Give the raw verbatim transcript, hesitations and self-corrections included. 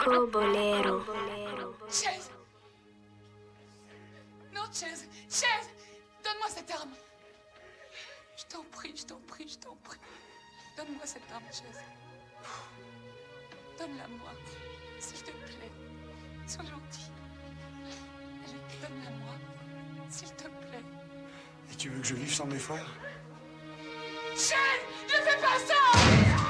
Cobolero. Chaise. Non, Chaise. Chaise. Donne-moi cette arme. Je t'en prie, je t'en prie, je t'en prie. Donne-moi cette arme, Chaise. Donne-la-moi, s'il te plaît. Sois gentil. Allez, donne-la-moi, s'il te plaît. Et tu veux que je vive sans mes frères? Chaise!